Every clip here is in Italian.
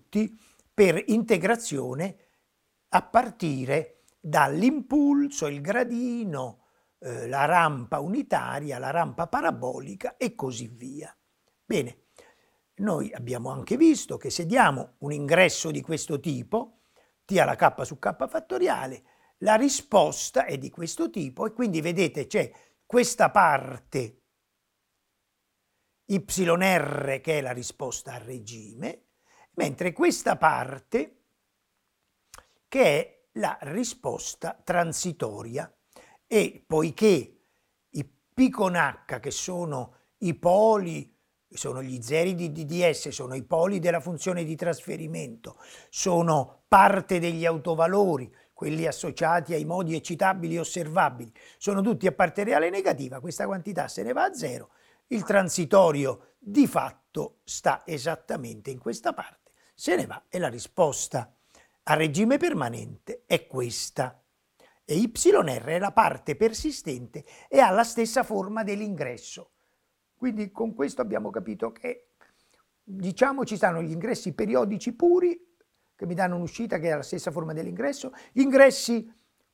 tutti per integrazione a partire dall'impulso, il gradino, la rampa unitaria, la rampa parabolica e così via. Bene, noi abbiamo anche visto che se diamo un ingresso di questo tipo, T alla K su K fattoriale, la risposta è di questo tipo e quindi vedete c'è questa parte YR che è la risposta a regime, mentre questa parte che è la risposta transitoria. E poiché i P con H, che sono i poli, sono gli zeri di DDS, sono i poli della funzione di trasferimento, sono parte degli autovalori, quelli associati ai modi eccitabili osservabili, sono tutti a parte reale negativa, questa quantità se ne va a zero, il transitorio di fatto sta esattamente in questa parte, se ne va e la risposta a regime permanente è questa. E YR è la parte persistente e ha la stessa forma dell'ingresso. Quindi con questo abbiamo capito che, diciamo, ci stanno gli ingressi periodici puri, che mi danno un'uscita che ha la stessa forma dell'ingresso, gli ingressi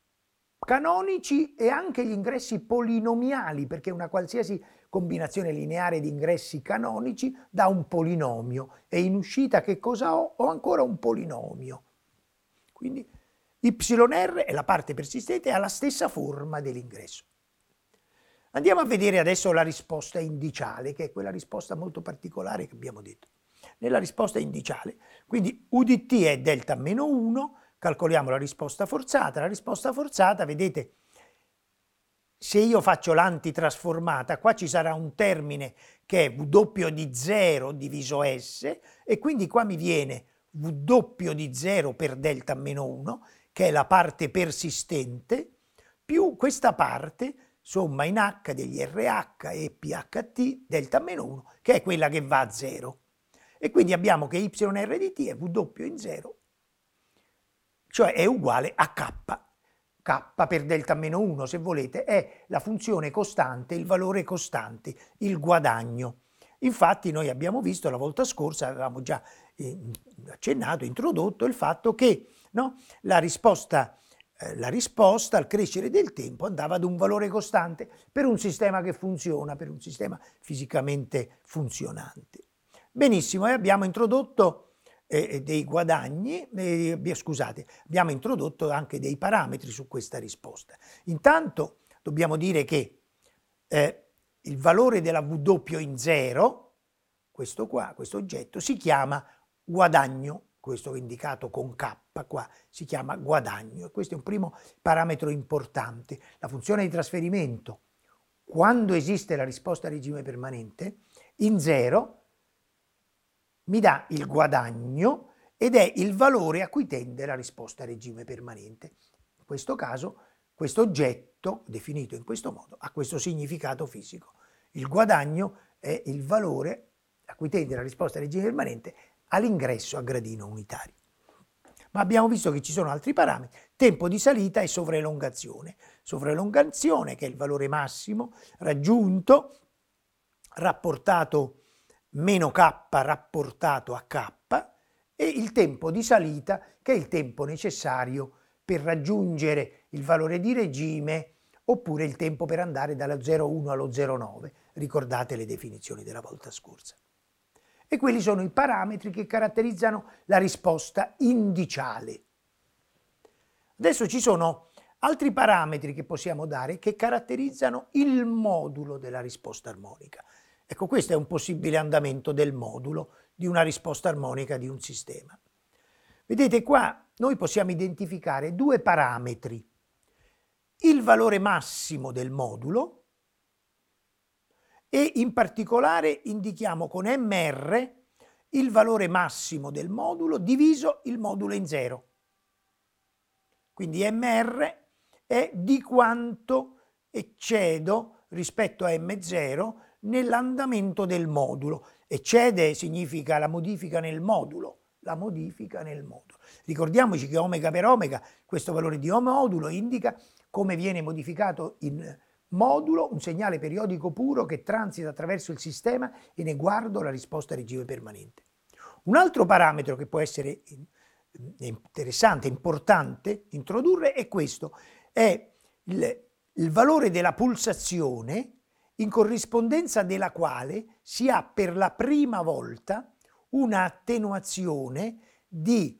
canonici e anche gli ingressi polinomiali, perché una qualsiasi combinazione lineare di ingressi canonici dà un polinomio. E in uscita che cosa ho? Ho ancora un polinomio. Quindi YR è la parte persistente e ha la stessa forma dell'ingresso. Andiamo a vedere adesso la risposta indiciale, che è quella risposta molto particolare che abbiamo detto. Nella risposta indiciale, quindi U di t è delta meno 1, calcoliamo la risposta forzata, vedete, se io faccio l'antitrasformata, qua ci sarà un termine che è W di 0 diviso S, e quindi qua mi viene W di 0 per delta meno 1, che è la parte persistente, più questa parte, somma in H degli RH e PHT, delta meno 1, che è quella che va a 0. E quindi abbiamo che YR di t è W in 0, cioè è uguale a K. K per delta meno 1, se volete, è la funzione costante, il valore costante, il guadagno. Infatti noi abbiamo visto la volta scorsa, avevamo già accennato, introdotto il fatto che no, la risposta al crescere del tempo andava ad un valore costante per un sistema che funziona, per un sistema fisicamente funzionante. Benissimo, e abbiamo introdotto dei guadagni, abbiamo introdotto anche dei parametri su questa risposta. Intanto dobbiamo dire che il valore della W in 0, questo qua, questo oggetto, si chiama guadagno, questo indicato con K qua, si chiama guadagno. Questo è un primo parametro importante. La funzione di trasferimento, quando esiste la risposta a regime permanente, in 0, mi dà il guadagno ed è il valore a cui tende la risposta a regime permanente. In questo caso, questo oggetto, definito in questo modo, ha questo significato fisico. Il guadagno è il valore a cui tende la risposta a regime permanente all'ingresso a gradino unitario. Ma abbiamo visto che ci sono altri parametri, tempo di salita e sovraelongazione. Sovraelongazione, che è il valore massimo raggiunto, rapportato meno K rapportato a K, e il tempo di salita, che è il tempo necessario per raggiungere il valore di regime, oppure il tempo per andare dallo 0,1 allo 0,9. Ricordate le definizioni della volta scorsa. E quelli sono i parametri che caratterizzano la risposta indiciale. Adesso ci sono altri parametri che possiamo dare che caratterizzano il modulo della risposta armonica. Ecco, questo è un possibile andamento del modulo di una risposta armonica di un sistema. Vedete qua noi possiamo identificare due parametri: il valore massimo del modulo, e in particolare indichiamo con MR il valore massimo del modulo diviso il modulo in 0. Quindi MR è di quanto eccedo rispetto a M0 nell'andamento del modulo. Eccede significa la modifica nel modulo. La modifica nel modulo. Ricordiamoci che omega per omega, questo valore di modulo indica come viene modificato in modulo un segnale periodico puro che transita attraverso il sistema e ne guardo la risposta a regime permanente. Un altro parametro che può essere interessante, importante introdurre è questo, è il valore della pulsazione in corrispondenza della quale si ha per la prima volta una attenuazione di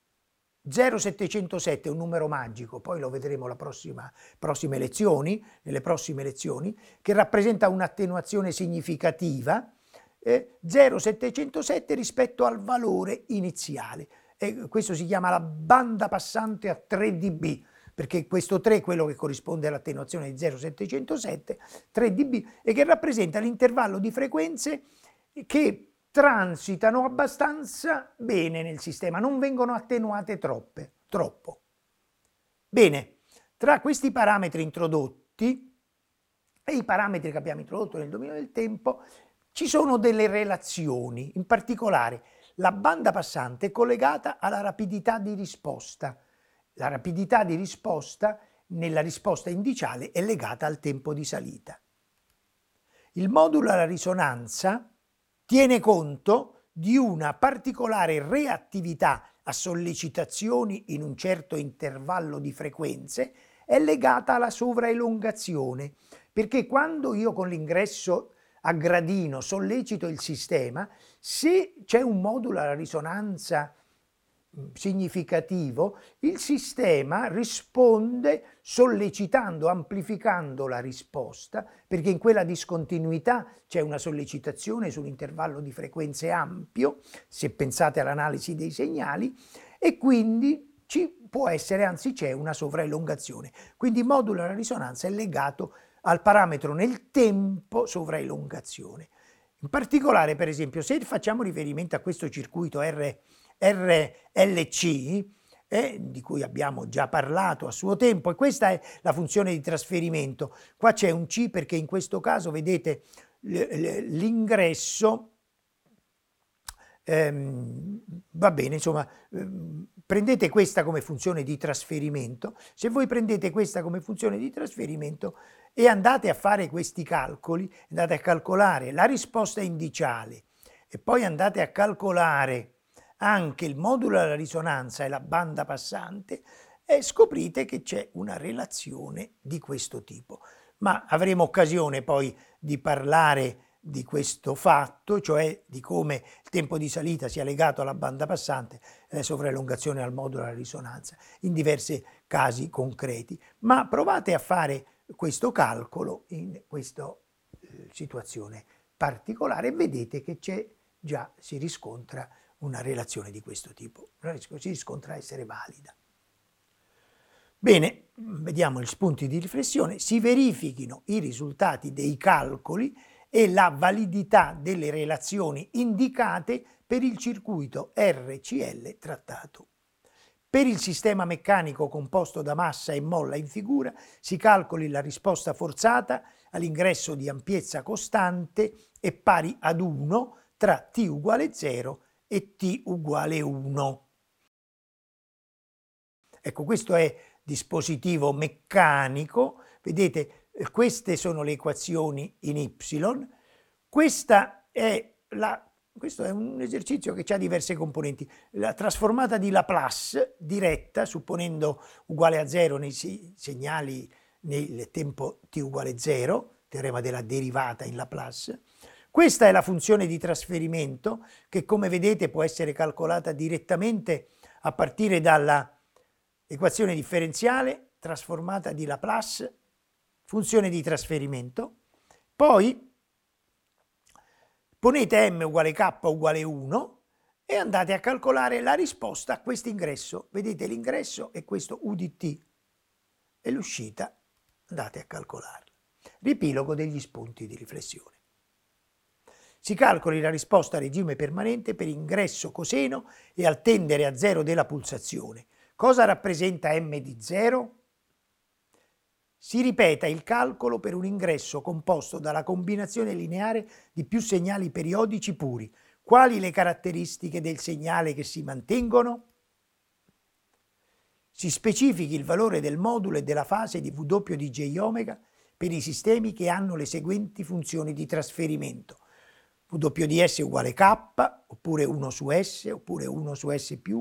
0,707, un numero magico, poi lo vedremo nelle prossime lezioni, che rappresenta un'attenuazione significativa, 0,707 rispetto al valore iniziale. E questo si chiama la banda passante a 3 dB, perché questo 3 è quello che corrisponde all'attenuazione di 0,707, 3 dB, e che rappresenta l'intervallo di frequenze che transitano abbastanza bene nel sistema, non vengono attenuate troppo. Bene, tra questi parametri introdotti e i parametri che abbiamo introdotto nel dominio del tempo ci sono delle relazioni, in particolare la banda passante è collegata alla rapidità di risposta. La rapidità di risposta nella risposta indiciale è legata al tempo di salita. Il modulo alla risonanza tiene conto di una particolare reattività a sollecitazioni in un certo intervallo di frequenze, è legata alla sovraelongazione, perché quando io con l'ingresso a gradino sollecito il sistema, se c'è un modulo alla risonanza significativo, il sistema risponde sollecitando, amplificando la risposta, perché in quella discontinuità c'è una sollecitazione su un intervallo di frequenze ampio, se pensate all'analisi dei segnali, e quindi ci può essere, anzi c'è una sovraelongazione. Quindi il modulo della risonanza è legato al parametro nel tempo sovraelongazione. In particolare, per esempio, se facciamo riferimento a questo circuito RLC, di cui abbiamo già parlato a suo tempo, e questa è la funzione di trasferimento. Qua c'è un C perché in questo caso, vedete, l'ingresso, va bene, insomma, prendete questa come funzione di trasferimento. Se voi prendete questa come funzione di trasferimento e andate a fare questi calcoli, andate a calcolare la risposta indiciale e poi andate a calcolare anche il modulo della risonanza e la banda passante, e scoprite che c'è una relazione di questo tipo. Ma avremo occasione poi di parlare di questo fatto, cioè di come il tempo di salita sia legato alla banda passante e la sovraelongazione al modulo della risonanza, in diversi casi concreti. Ma provate a fare questo calcolo in questa situazione particolare e vedete che si riscontra una relazione di questo tipo, si riscontra essere valida. Bene, vediamo gli spunti di riflessione. Si verifichino i risultati dei calcoli e la validità delle relazioni indicate per il circuito RCL trattato. Per il sistema meccanico composto da massa e molla in figura si calcoli la risposta forzata all'ingresso di ampiezza costante e pari ad 1 tra t uguale 0 e t uguale 1. Ecco, questo è dispositivo meccanico. Vedete, queste sono le equazioni in Y. Questo è un esercizio che ha diverse componenti. La trasformata di Laplace diretta, supponendo uguale a 0 nei segnali nel tempo t uguale 0, teorema della derivata in Laplace. Questa è la funzione di trasferimento che, come vedete, può essere calcolata direttamente a partire dalla equazione differenziale trasformata di Laplace, funzione di trasferimento. Poi ponete m uguale k uguale 1 e andate a calcolare la risposta a questo ingresso. Vedete, l'ingresso è questo u di t e l'uscita andate a calcolarla. Riepilogo degli spunti di riflessione. Si calcoli la risposta a regime permanente per ingresso coseno e al tendere a 0 della pulsazione. Cosa rappresenta m di 0? Si ripeta il calcolo per un ingresso composto dalla combinazione lineare di più segnali periodici puri. Quali le caratteristiche del segnale che si mantengono? Si specifichi il valore del modulo e della fase di W di J omega per i sistemi che hanno le seguenti funzioni di trasferimento. W di S uguale K, oppure 1 su S, oppure 1 su S più